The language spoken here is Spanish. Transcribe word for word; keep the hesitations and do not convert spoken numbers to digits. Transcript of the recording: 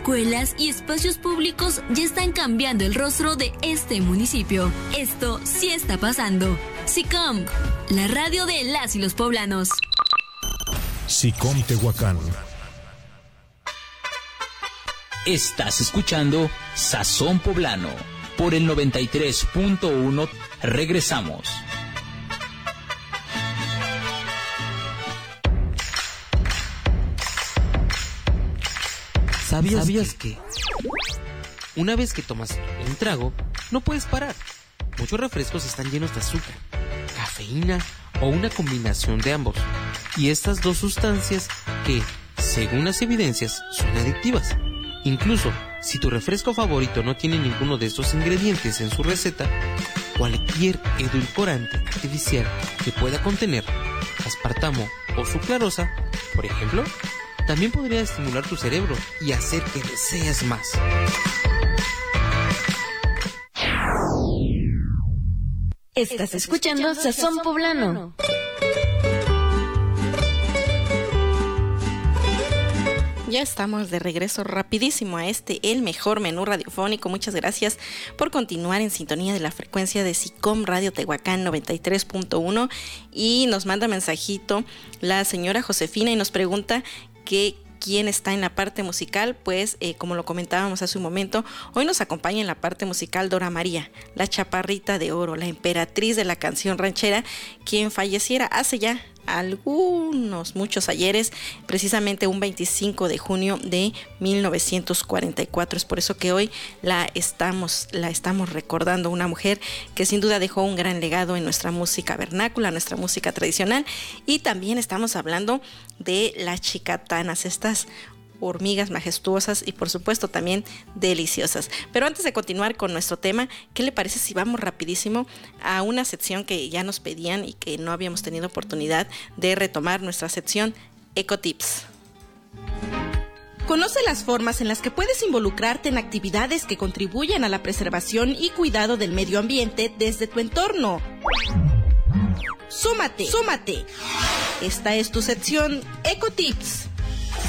Escuelas y espacios públicos ya están cambiando el rostro de este municipio. Esto sí está pasando. SICOM, la radio de las y los poblanos. SICOM Tehuacán. Estás escuchando Sazón Poblano por el noventa y tres punto uno. Regresamos. ¿Sabías, ¿Sabías que una vez que tomas un trago, no puedes parar? Muchos refrescos están llenos de azúcar, cafeína o una combinación de ambos. Y estas dos sustancias que, según las evidencias, son adictivas. Incluso si tu refresco favorito no tiene ninguno de estos ingredientes en su receta, cualquier edulcorante artificial que pueda contener aspartamo o sucralosa, por ejemplo, también podría estimular tu cerebro y hacer que desees más. Estás escuchando Sazón Poblano. Ya estamos de regreso rapidísimo a este, el mejor menú radiofónico. Muchas gracias por continuar en sintonía de la frecuencia de SICOM Radio Tehuacán noventa y tres punto uno. Y nos manda mensajito la señora Josefina y nos pregunta que quién está en la parte musical. Pues eh, como lo comentábamos hace un momento, hoy nos acompaña en la parte musical Dora María, la chaparrita de oro, la emperatriz de la canción ranchera, quien falleciera hace ya algunos, muchos ayeres, precisamente un veinticinco de junio de mil novecientos cuarenta y cuatro. Es por eso que hoy la estamos, la estamos recordando, una mujer que sin duda dejó un gran legado en nuestra música vernácula, nuestra música tradicional. Y también estamos hablando de las chicatanas, estas hormigas majestuosas y por supuesto también deliciosas. Pero antes de continuar con nuestro tema, ¿qué le parece si vamos rapidísimo a una sección que ya nos pedían y que no habíamos tenido oportunidad de retomar, nuestra sección Ecotips? Conoce las formas en las que puedes involucrarte en actividades que contribuyen a la preservación y cuidado del medio ambiente desde tu entorno. Súmate, súmate. Esta es tu sección Ecotips.